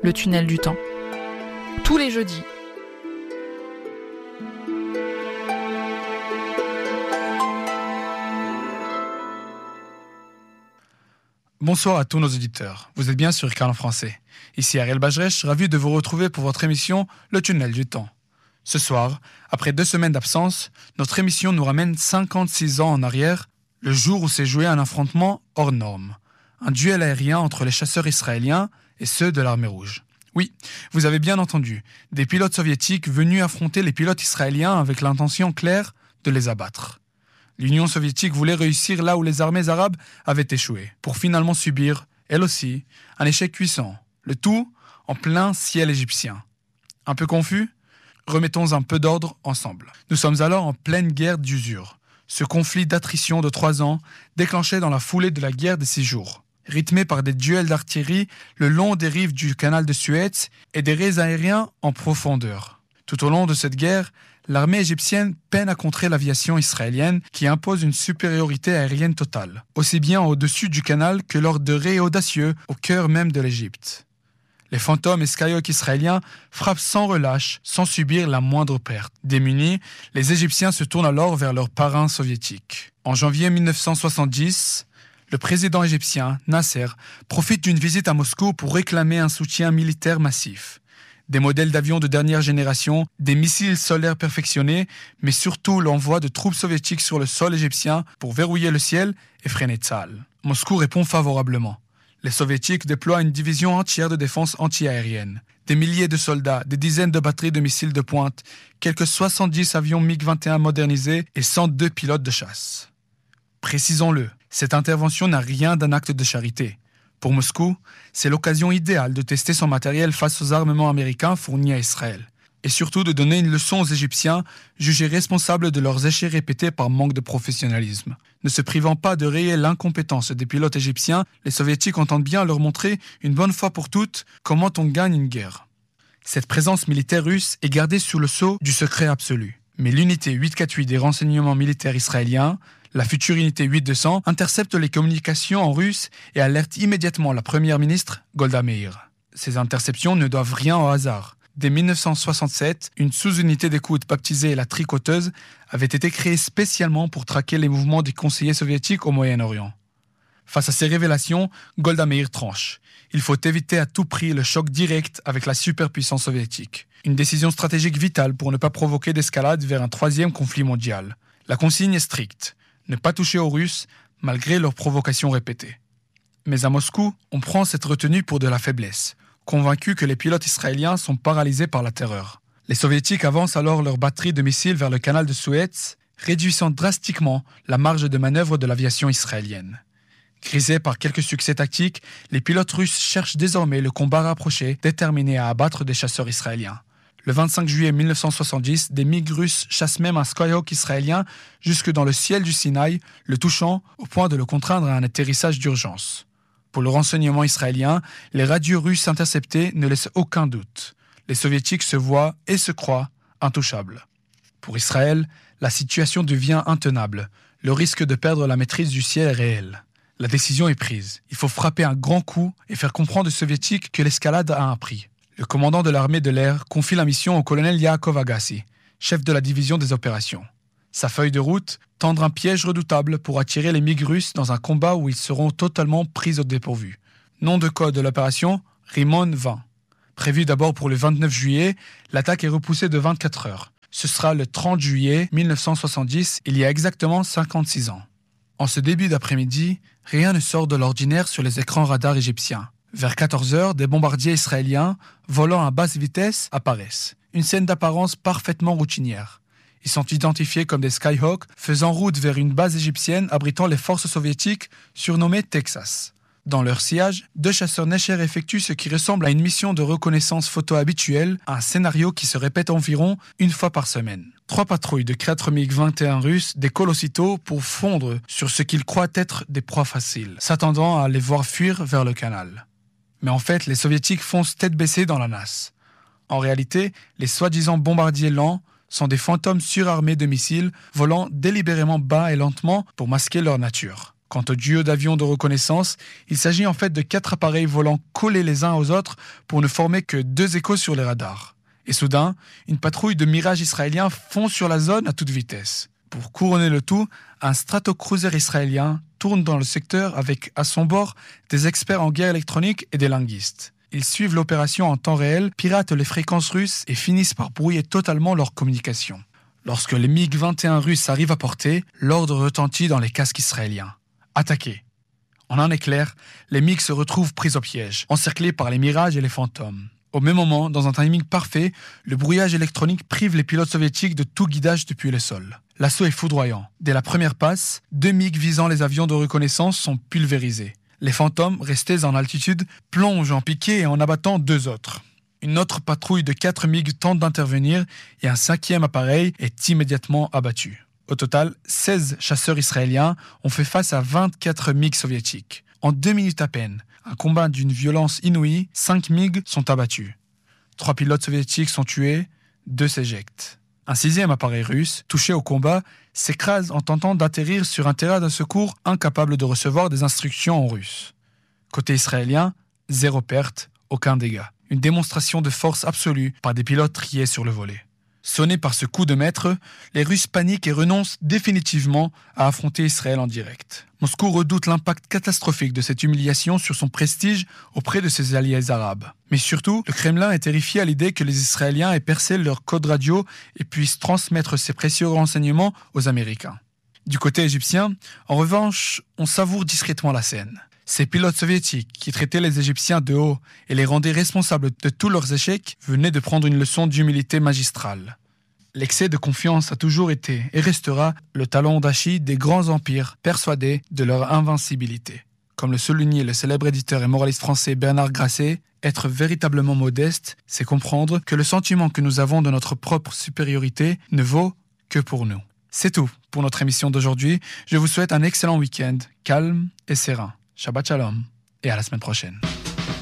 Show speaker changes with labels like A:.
A: le tunnel du temps. Tous les jeudis.
B: Bonsoir à tous nos auditeurs. Vous êtes bien sur IRCAN en français. Ici Ariel Bajrech, ravi de vous retrouver pour votre émission Le Tunnel du Temps. Ce soir, après 2 semaines d'absence, notre émission nous ramène 56 ans en arrière, le jour où s'est joué un affrontement hors norme. Un duel aérien entre les chasseurs israéliens et ceux de l'armée rouge. Oui, vous avez bien entendu, des pilotes soviétiques venus affronter les pilotes israéliens avec l'intention claire de les abattre. L'Union soviétique voulait réussir là où les armées arabes avaient échoué, pour finalement subir, elle aussi, un échec cuisant, le tout en plein ciel égyptien. Un peu confus ? Remettons un peu d'ordre ensemble. Nous sommes alors en pleine guerre d'usure, ce conflit d'attrition de 3 ans déclenché dans la foulée de la guerre des 6 jours, rythmé par des duels d'artillerie le long des rives du canal de Suez et des raids aériens en profondeur. Tout au long de cette guerre, l'armée égyptienne peine à contrer l'aviation israélienne qui impose une supériorité aérienne totale, aussi bien au-dessus du canal que lors de raids audacieux au cœur même de l'Égypte. Les Phantom et Skyhawk israéliens frappent sans relâche, sans subir la moindre perte. Démunis, les Égyptiens se tournent alors vers leurs parrains soviétiques. En janvier 1970, le président égyptien, Nasser, profite d'une visite à Moscou pour réclamer un soutien militaire massif. Des modèles d'avions de dernière génération, des missiles solaires perfectionnés, mais surtout l'envoi de troupes soviétiques sur le sol égyptien pour verrouiller le ciel et freiner Tzal. Moscou répond favorablement. Les soviétiques déploient une division entière de défense anti-aérienne. Des milliers de soldats, des dizaines de batteries de missiles de pointe, quelques 70 avions MiG-21 modernisés et 102 pilotes de chasse. Précisons-le, cette intervention n'a rien d'un acte de charité. Pour Moscou, c'est l'occasion idéale de tester son matériel face aux armements américains fournis à Israël. Et surtout de donner une leçon aux Égyptiens, jugés responsables de leurs échecs répétés par manque de professionnalisme. Ne se privant pas de rayer l'incompétence des pilotes égyptiens, les Soviétiques entendent bien leur montrer, une bonne fois pour toutes, comment on gagne une guerre. Cette présence militaire russe est gardée sous le sceau du secret absolu. Mais l'unité 848 des renseignements militaires israéliens, la future unité 8200, intercepte les communications en russe et alerte immédiatement la première ministre, Golda Meir. Ces interceptions ne doivent rien au hasard. Dès 1967, une sous-unité d'écoute baptisée la Tricoteuse avait été créée spécialement pour traquer les mouvements des conseillers soviétiques au Moyen-Orient. Face à ces révélations, Golda Meir tranche. Il faut éviter à tout prix le choc direct avec la superpuissance soviétique. Une décision stratégique vitale pour ne pas provoquer d'escalade vers un 3e conflit mondial. La consigne est stricte. Ne pas toucher aux Russes, malgré leurs provocations répétées. Mais à Moscou, on prend cette retenue pour de la faiblesse, convaincus que les pilotes israéliens sont paralysés par la terreur. Les Soviétiques avancent alors leur batterie de missiles vers le canal de Suez, réduisant drastiquement la marge de manœuvre de l'aviation israélienne. Grisés par quelques succès tactiques, les pilotes russes cherchent désormais le combat rapproché, déterminés à abattre des chasseurs israéliens. Le 25 juillet 1970, des MiG russes chassent même un Skyhawk israélien jusque dans le ciel du Sinaï, le touchant au point de le contraindre à un atterrissage d'urgence. Pour le renseignement israélien, les radios russes interceptés ne laissent aucun doute. Les soviétiques se voient et se croient intouchables. Pour Israël, la situation devient intenable. Le risque de perdre la maîtrise du ciel est réel. La décision est prise. Il faut frapper un grand coup et faire comprendre aux soviétiques que l'escalade a un prix. Le commandant de l'armée de l'air confie la mission au colonel Yaakov Agassi, chef de la division des opérations. Sa feuille de route, tendre un piège redoutable pour attirer les MiG russes dans un combat où ils seront totalement pris au dépourvu. Nom de code de l'opération, Rimon 20. Prévu d'abord pour le 29 juillet, l'attaque est repoussée de 24 heures. Ce sera le 30 juillet 1970, il y a exactement 56 ans. En ce début d'après-midi, rien ne sort de l'ordinaire sur les écrans radars égyptiens. Vers 14 heures, des bombardiers israéliens, volant à basse vitesse, apparaissent. Une scène d'apparence parfaitement routinière. Ils sont identifiés comme des Skyhawks, faisant route vers une base égyptienne abritant les forces soviétiques, surnommée Texas. Dans leur sillage, 2 chasseurs Necher effectuent ce qui ressemble à une mission de reconnaissance photo habituelle, un scénario qui se répète environ 1 fois par semaine. 3 patrouilles de 4 MiG-21 russes décollent aussitôt pour fondre sur ce qu'ils croient être des proies faciles, s'attendant à les voir fuir vers le canal. Mais en fait, les soviétiques foncent tête baissée dans la nasse. En réalité, les soi-disant bombardiers lents sont des fantômes surarmés de missiles volant délibérément bas et lentement pour masquer leur nature. Quant au duo d'avions de reconnaissance, il s'agit en fait de 4 appareils volant collés les uns aux autres pour ne former que 2 échos sur les radars. Et soudain, une patrouille de Mirage israélien fond sur la zone à toute vitesse. Pour couronner le tout, un stratocruiser israélien tourne dans le secteur avec à son bord des experts en guerre électronique et des linguistes. Ils suivent l'opération en temps réel, piratent les fréquences russes et finissent par brouiller totalement leur communication. Lorsque les MiG-21 russes arrivent à portée, l'ordre retentit dans les casques israéliens. Attaquez. En un éclair, les MiG se retrouvent pris au piège, encerclés par les Mirages et les Fantômes. Au même moment, dans un timing parfait, le brouillage électronique prive les pilotes soviétiques de tout guidage depuis le sol. L'assaut est foudroyant. Dès la première passe, 2 MiG visant les avions de reconnaissance sont pulvérisés. Les Fantômes, restés en altitude, plongent en piqué et en abattant 2 autres. Une autre patrouille de 4 MiG tente d'intervenir et un 5e appareil est immédiatement abattu. Au total, 16 chasseurs israéliens ont fait face à 24 MiG soviétiques. En 2 minutes à peine, un combat d'une violence inouïe, 5 MiG sont abattus. 3 pilotes soviétiques sont tués, 2 s'éjectent. Un 6e appareil russe, touché au combat, s'écrase en tentant d'atterrir sur un terrain de secours incapable de recevoir des instructions en russe. Côté israélien, 0 perte, aucun dégât. Une démonstration de force absolue par des pilotes triés sur le volet. Sonnés par ce coup de maître, les Russes paniquent et renoncent définitivement à affronter Israël en direct. Moscou redoute l'impact catastrophique de cette humiliation sur son prestige auprès de ses alliés arabes. Mais surtout, le Kremlin est terrifié à l'idée que les Israéliens aient percé leur code radio et puissent transmettre ces précieux renseignements aux Américains. Du côté égyptien, en revanche, on savoure discrètement la scène. Ces pilotes soviétiques, qui traitaient les Égyptiens de haut et les rendaient responsables de tous leurs échecs, venaient de prendre une leçon d'humilité magistrale. L'excès de confiance a toujours été et restera le talon d'Achille des grands empires persuadés de leur invincibilité. Comme le soulignait le célèbre éditeur et moraliste français Bernard Grasset, être véritablement modeste, c'est comprendre que le sentiment que nous avons de notre propre supériorité ne vaut que pour nous. C'est tout pour notre émission d'aujourd'hui. Je vous souhaite un excellent week-end, calme et serein. Shabbat Shalom et à la semaine prochaine.